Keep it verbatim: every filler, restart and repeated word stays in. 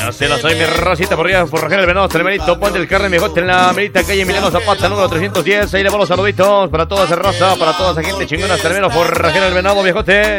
Ya se la soy mi racita por arriba, forrajero el venado, Telemerito, Puente del Carne, Miejote en la Merita, calle Emiliano Zapata, número trescientos diez. Ahí le van los saluditos para toda esa raza, para toda esa gente chingona, Termero, forrajero el venado, viejote.